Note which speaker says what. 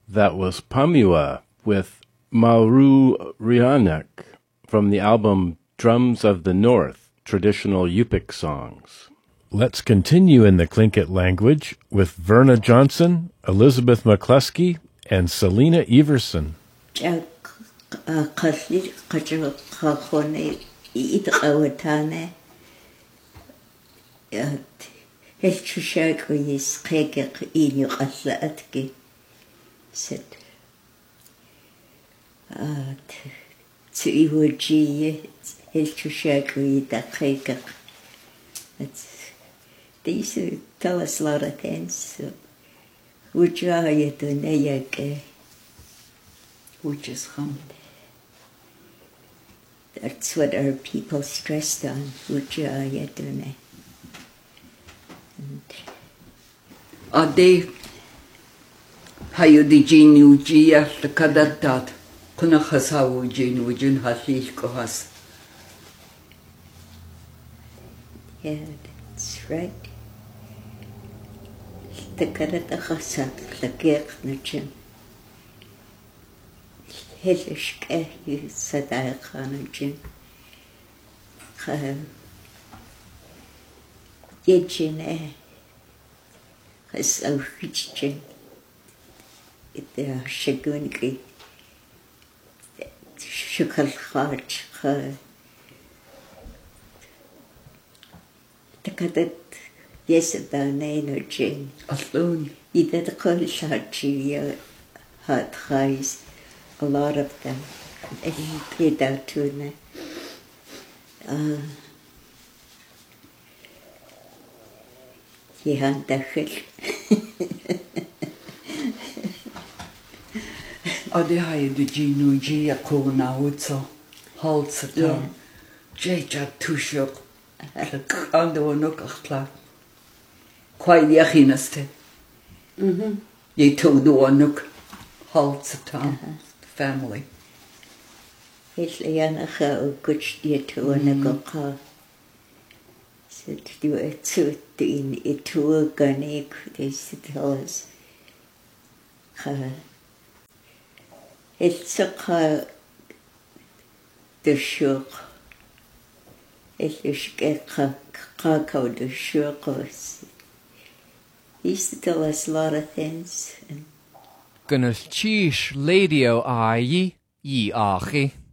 Speaker 1: That was Pamua with Mauru Rianek from the album Drums of the North, Traditional Yupik Songs. Let's continue in the Tlingit language with Verna Johnson, Elizabeth McCluskey, and Selena Everson.
Speaker 2: They used to tell us a lot of things. So, which are you doing? Which is hum. That's what our people stressed on. Which are you doing?
Speaker 3: Ade, hayo di jinu jia the kadatat. Kuna hasawu jinu jin hasil kohas.
Speaker 2: Yeah, that's right. The karata hasat the gerk nachin. Helishke you sadai khanajin. Yejine has a richin. It shagunki. Shukal kharch. The kadat. Yes, the name of Jane.
Speaker 3: Alone.
Speaker 2: Either the college had guys, a lot of them. And he played out to me. He had the hill.
Speaker 3: Ade hayo di jinu jia kona utso. Halsatan. Jeja tushok. Ando nok akla. Quite yachinaste. Ye told the one Halsatan family.
Speaker 2: He's Lianacha or Gutchdia to one a said to do a suit in it to a gunny, they said tell us. It's a car the shook. It's a shkaka the shookos. He used to tell us a lot of things.
Speaker 4: Gynnes chish ladio ai yi achi.